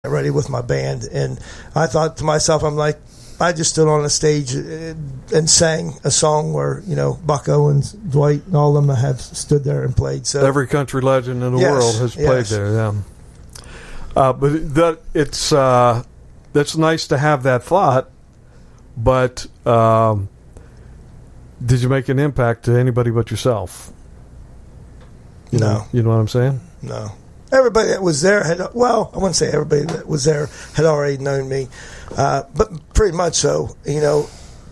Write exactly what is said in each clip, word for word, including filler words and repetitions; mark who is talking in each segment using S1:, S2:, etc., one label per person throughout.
S1: ready with my band, and I thought to myself, I'm like, I just stood on a stage and sang a song where, you know, Buck Owens, Dwight, and all of them have stood there and played. So
S2: every country legend in the
S1: yes,
S2: world has played
S1: yes.
S2: there. Yeah, uh, but that it's uh, that's nice to have that thought. But um, did you make an impact to anybody but yourself? You
S1: no,
S2: know, you know what I'm saying?
S1: No. Everybody that was there had, well, I wouldn't say everybody that was there had already known me, uh, but pretty much so. You know,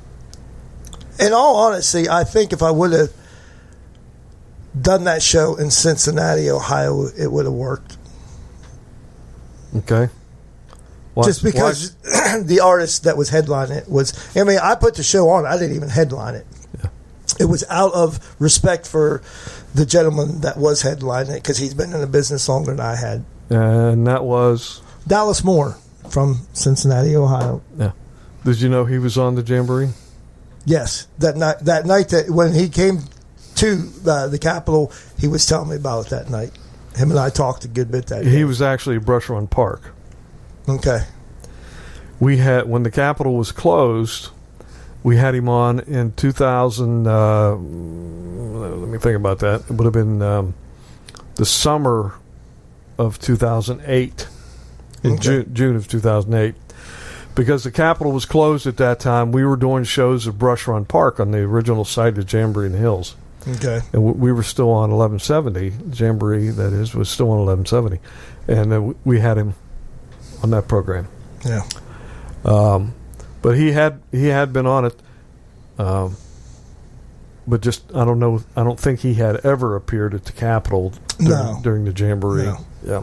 S1: in all honesty, I think if I would have done that show in Cincinnati, Ohio, it would have worked.
S2: Okay. Why,
S1: Just because the artist that was headlining it was, I mean, I put the show on, I didn't even headline it.
S2: Yeah.
S1: It was out of respect for the gentleman that was headlining it, because he's been in the business longer than I had.
S2: And that was?
S1: Dallas Moore from Cincinnati, Ohio.
S2: Yeah. Did you know he was on the Jamboree?
S1: Yes. That night, that night that when he came to uh, the Capitol, he was telling me about it that night. Him and I talked a good bit that day.
S2: He was actually at Brush Run Park.
S1: Okay.
S2: We had, when the Capitol was closed, we had him on in two thousand. Uh, let me think about that. It would have been um, the summer of two thousand eight, in
S1: okay.
S2: June, June of two thousand eight. Because the Capitol was closed at that time, we were doing shows at Brush Run Park on the original site of Jamboree in the Hills.
S1: Okay.
S2: And w- we were still on eleven seventy. Jamboree, that is, was still on eleven seventy. And uh, w- we had him on that program.
S1: Yeah.
S2: Um, but he had he had been on it, um, but just I don't know. I don't think he had ever appeared at the Capitol during,
S1: no.
S2: during the Jamboree.
S1: No.
S2: Yeah,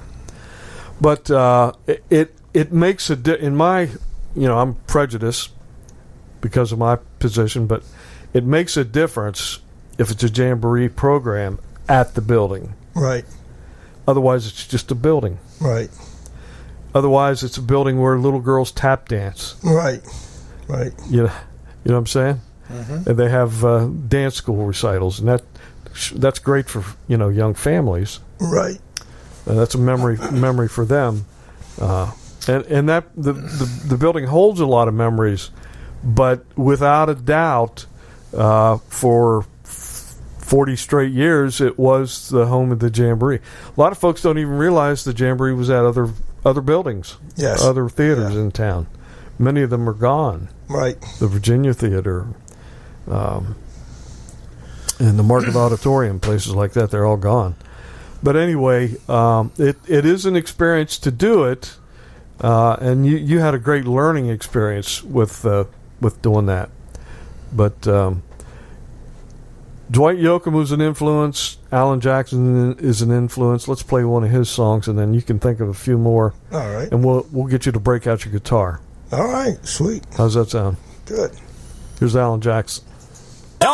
S2: but uh, it, it it makes a di- in my you know I'm prejudiced because of my position, but it makes a difference if it's a Jamboree program at the building.
S1: Right.
S2: Otherwise, it's just a building.
S1: Right.
S2: Otherwise, it's a building where little girls tap dance.
S1: Right. Right.
S2: You know, you know what I'm saying?
S1: Mm-hmm.
S2: And they have uh, dance school recitals, and that that's great for you know young families.
S1: Right.
S2: Uh, that's a memory memory for them, uh, and and that the, the the building holds a lot of memories, but without a doubt, uh, for forty straight years, it was the home of the Jamboree. A lot of folks don't even realize the Jamboree was at other other buildings,
S1: yes,
S2: other theaters
S1: yeah.
S2: in town. Many of them are gone.
S1: Right.
S2: The Virginia Theater, um, and the Market Auditorium, places like that, they're all gone. But anyway, um, it it is an experience to do it, uh, and you, you had a great learning experience with uh, with doing that. But um, Dwight Yoakam was an influence. Alan Jackson is an influence. Let's play one of his songs, and then you can think of a few more.
S1: All right.
S2: And we'll we'll get you to break out your guitar.
S1: All right. Sweet.
S2: How's that sound?
S1: Good.
S2: Here's Alan Jackson.